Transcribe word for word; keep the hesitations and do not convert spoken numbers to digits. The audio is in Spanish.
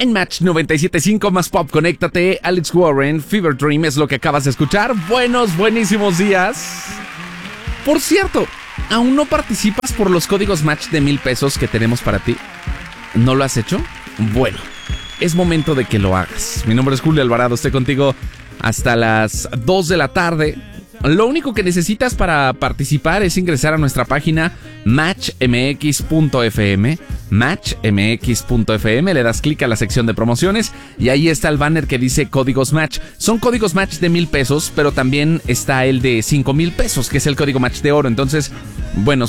En Match noventa y siete punto cinco más pop, conéctate. Alex Warren, Fever Dream es lo que acabas de escuchar. Buenos, buenísimos días. Por cierto, ¿aún no participas por los códigos Match de mil pesos que tenemos para ti? ¿No lo has hecho? Bueno, es momento de que lo hagas. Mi nombre es Julio Alvarado, estoy contigo hasta las dos de la tarde. Lo único que necesitas para participar es ingresar a nuestra página match m x punto f m, match m x punto f m, le das clic a la sección de promociones y ahí está el banner que dice códigos Match. Son códigos Match de mil pesos, pero también está el de cinco mil pesos, que es el código Match de oro. Entonces, bueno,